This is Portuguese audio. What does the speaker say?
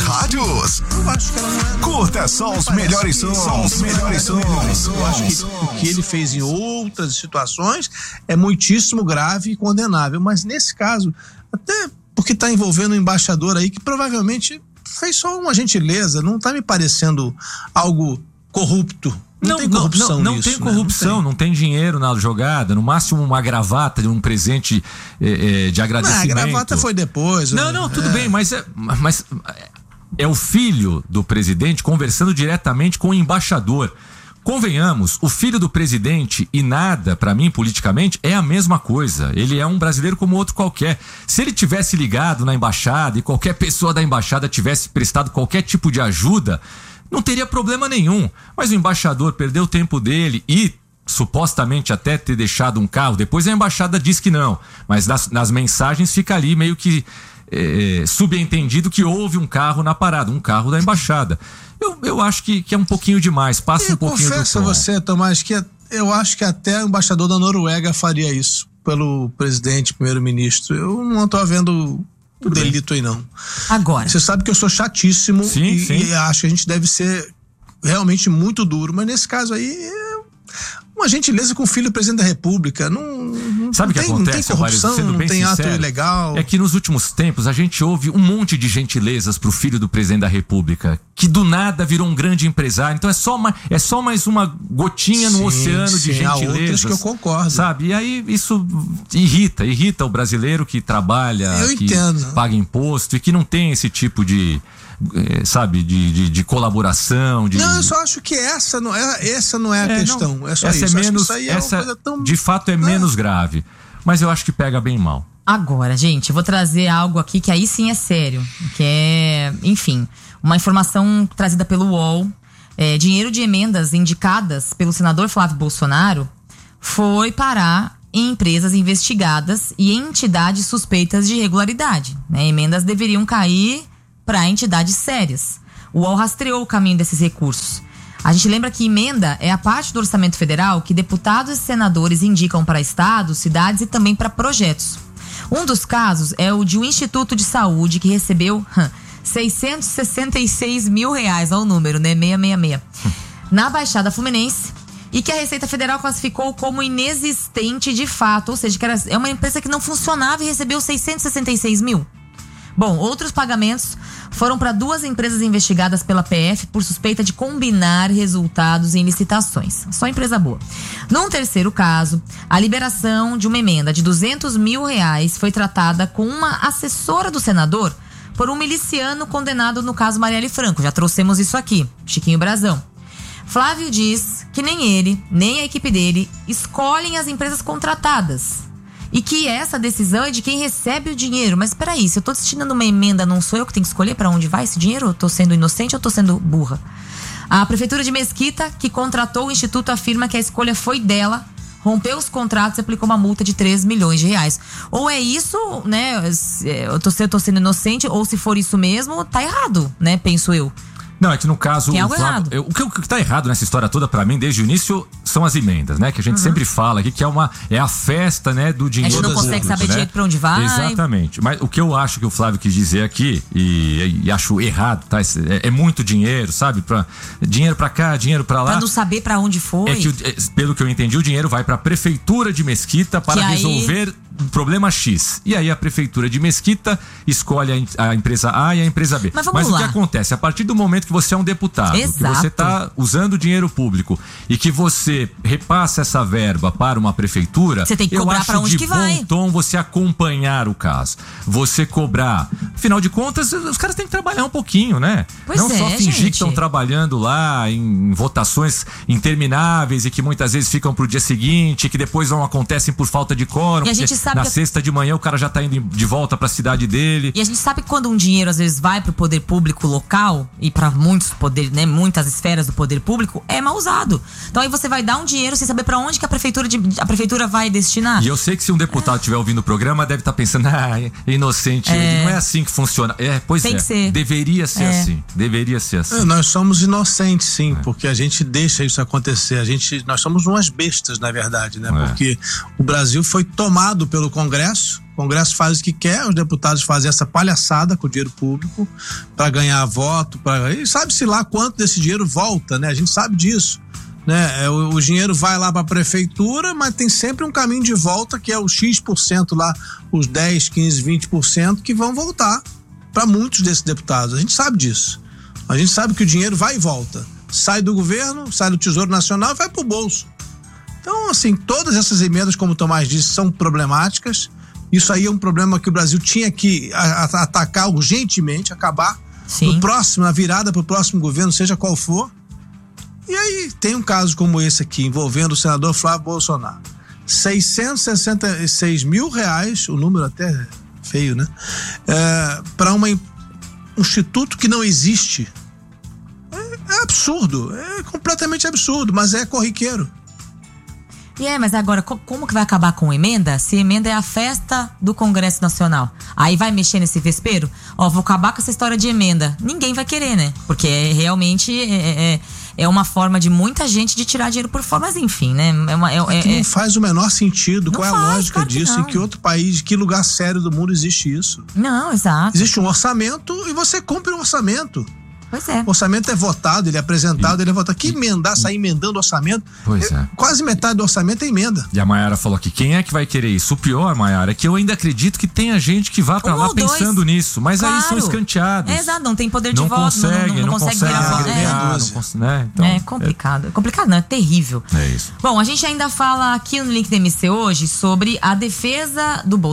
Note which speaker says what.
Speaker 1: rádios.
Speaker 2: Eu acho que ela não é.
Speaker 1: Curta só os melhores sons.
Speaker 2: Eu acho que o que ele fez em outras situações é muitíssimo grave e condenável, mas nesse caso, até porque está envolvendo um embaixador aí que provavelmente fez só uma gentileza, não está me parecendo algo corrupto. Não tem corrupção
Speaker 3: não
Speaker 2: nisso,
Speaker 3: tem corrupção, não tem dinheiro na jogada, no máximo uma gravata de um presente de agradecimento.
Speaker 2: A gravata foi depois.
Speaker 3: Tudo bem, mas é o filho do presidente conversando diretamente com o embaixador. Convenhamos, o filho do presidente e nada, pra mim, politicamente, é a mesma coisa. Ele é um brasileiro como outro qualquer. Se ele tivesse ligado na embaixada e qualquer pessoa da embaixada tivesse prestado qualquer tipo de ajuda, não teria problema nenhum. Mas o embaixador perdeu o tempo dele e supostamente até ter deixado um carro. Depois a embaixada diz que não. Mas nas mensagens fica ali meio que subentendido que houve um carro na parada, um carro da embaixada. Eu acho que é um pouquinho demais. Passa um pouquinho do tom.
Speaker 2: Eu confesso a você, Tomás, que eu acho que até o embaixador da Noruega faria isso pelo presidente, primeiro-ministro. Eu não estou vendo o delito aí, não.
Speaker 4: Agora.
Speaker 2: Você sabe que eu sou chatíssimo e acho que a gente deve ser realmente muito duro, mas nesse caso aí uma gentileza com o filho do presidente da República.
Speaker 3: Sabe o que acontece,
Speaker 2: não tem corrupção,
Speaker 3: não tem
Speaker 2: ato
Speaker 3: sincero,
Speaker 2: ilegal.
Speaker 3: É que nos últimos tempos a gente ouve um monte de gentilezas pro filho do presidente da República, que do nada virou um grande empresário. Então é só mais uma gotinha no oceano de gentilezas.
Speaker 2: Há outras que eu concordo.
Speaker 3: Sabe? E aí isso irrita o brasileiro que trabalha, paga imposto e que não tem esse tipo de colaboração.
Speaker 2: Não, eu só acho que essa não é a questão.
Speaker 3: Não,
Speaker 2: é só
Speaker 3: essa
Speaker 2: isso.
Speaker 3: É menos,
Speaker 2: isso aí é uma coisa tão...
Speaker 3: de fato é menos grave. Mas eu acho que pega bem mal.
Speaker 4: Agora, gente, eu vou trazer algo aqui que aí sim é sério. Que é, enfim, uma informação trazida pelo UOL. Dinheiro de emendas indicadas pelo senador Flávio Bolsonaro foi parar em empresas investigadas e em entidades suspeitas de irregularidade. Emendas deveriam cair para entidades sérias. O UOL rastreou o caminho desses recursos. A gente lembra que emenda é a parte do orçamento federal que deputados e senadores indicam para estados, cidades e também para projetos. Um dos casos é o de um Instituto de Saúde que recebeu R$666 mil, olha o número, né? 666. Na Baixada Fluminense, e que a Receita Federal classificou como inexistente de fato, ou seja, que é uma empresa que não funcionava e recebeu 666 mil. Bom, outros pagamentos foram para 2 empresas investigadas pela PF por suspeita de combinar resultados em licitações. Só empresa boa. Num terceiro caso, a liberação de uma emenda de R$200 mil foi tratada com uma assessora do senador por um miliciano condenado no caso Marielle Franco. Já trouxemos isso aqui, Chiquinho Brazão. Flávio diz que nem ele, nem a equipe dele escolhem as empresas contratadas. E que essa decisão é de quem recebe o dinheiro. Mas peraí, se eu tô destinando uma emenda, não sou eu que tenho que escolher para onde vai esse dinheiro? Eu tô sendo inocente ou eu tô sendo burra? A Prefeitura de Mesquita, que contratou o Instituto, afirma que a escolha foi dela, rompeu os contratos e aplicou uma multa de R$3 milhões. Ou é isso, né? Eu tô sendo inocente, ou se for isso mesmo, tá errado, né? Penso eu.
Speaker 3: Não, é que no caso...
Speaker 4: Tem algo errado.
Speaker 3: O que tá errado nessa história toda, pra mim, desde o início, são as emendas, né? Que a gente sempre fala aqui, que é a festa, né, do dinheiro.
Speaker 4: A gente não consegue saber direito pra onde vai.
Speaker 3: Exatamente. Mas o que eu acho que o Flávio quis dizer aqui, e acho errado, tá? É muito dinheiro, sabe? Dinheiro pra cá, dinheiro pra lá.
Speaker 4: Pra não saber pra onde foi.
Speaker 3: É que, pelo que eu entendi, o dinheiro vai pra Prefeitura de Mesquita para resolver um problema X. E aí a Prefeitura de Mesquita escolhe a empresa A e a empresa B. Mas o que acontece? A partir do momento que você é um deputado, que você está usando o dinheiro público e que você repassa essa verba para uma prefeitura,
Speaker 4: você tem que cobrar para onde que vai.
Speaker 3: Eu acho de bom tom você acompanhar o caso. Você cobrar. Afinal de contas, os caras têm que trabalhar um pouquinho, né? Não só fingir que estão trabalhando lá em votações intermináveis e que muitas vezes ficam pro dia seguinte, que depois não acontecem por falta de quórum.
Speaker 4: E a gente sabe
Speaker 3: na sexta de manhã o cara já tá indo de volta pra cidade dele.
Speaker 4: E a gente sabe que quando um dinheiro às vezes vai pro poder público local e pra muitos poderes, né, muitas esferas do poder público, é mal usado. Então aí você vai dar um dinheiro sem saber pra onde que a prefeitura vai destinar.
Speaker 3: E eu sei que se um deputado estiver ouvindo o programa, deve estar pensando, inocente. Não é assim que funcionar. Pois
Speaker 4: Tem
Speaker 3: é.
Speaker 4: que ser.
Speaker 3: Deveria ser assim. Deveria ser assim.
Speaker 2: Nós somos inocentes, sim, porque a gente deixa isso acontecer. Nós somos umas bestas, na verdade, né? Porque o Brasil foi tomado pelo Congresso. O Congresso faz o que quer, os deputados fazem essa palhaçada com o dinheiro público para ganhar voto. E sabe-se lá quanto desse dinheiro volta, né? A gente sabe disso. Né? O dinheiro vai lá para a prefeitura, mas tem sempre um caminho de volta, que é o X% lá, os 10, 15, 20% que vão voltar para muitos desses deputados. A gente sabe disso. A gente sabe que o dinheiro vai e volta. Sai do governo, sai do Tesouro Nacional e vai pro bolso. Então, assim, todas essas emendas, como o Tomás disse, são problemáticas. Isso aí é um problema que o Brasil tinha que atacar urgentemente, acabar.
Speaker 4: Sim.
Speaker 2: Na virada para o próximo governo, seja qual for. E aí tem um caso como esse aqui, envolvendo o senador Flávio Bolsonaro. 666 mil reais, o número até é feio, né? Para um instituto que não existe. É absurdo, é completamente absurdo, mas é corriqueiro.
Speaker 4: Mas agora, como que vai acabar com emenda? Se emenda é a festa do Congresso Nacional. Aí vai mexer nesse vespeiro? Vou acabar com essa história de emenda. Ninguém vai querer, né? Porque realmente é uma forma de muita gente de tirar dinheiro por fora. Mas enfim, né?
Speaker 2: Não faz o menor sentido. Qual é a lógica
Speaker 4: claro
Speaker 2: disso? Em que outro país, que lugar sério do mundo existe isso?
Speaker 4: Não, exato.
Speaker 2: Existe um orçamento e você cumpre o orçamento.
Speaker 4: Pois é.
Speaker 2: O orçamento é votado, ele é apresentado, ele é votado. Que sair emendando o orçamento?
Speaker 3: Pois é.
Speaker 2: Quase metade do orçamento é emenda.
Speaker 3: E a Maiara falou aqui, quem é que vai querer isso? O pior, Maiara, é que eu ainda acredito que tenha gente que vá pra lá pensando nisso, mas aí são escanteados.
Speaker 4: Exato, não tem poder de voto,
Speaker 3: não consegue
Speaker 4: virar
Speaker 3: voto. Então,
Speaker 4: é complicado. Complicado não, é terrível.
Speaker 3: É isso.
Speaker 4: Bom, a gente ainda fala aqui no Link do MC hoje sobre a defesa do Bolsonaro.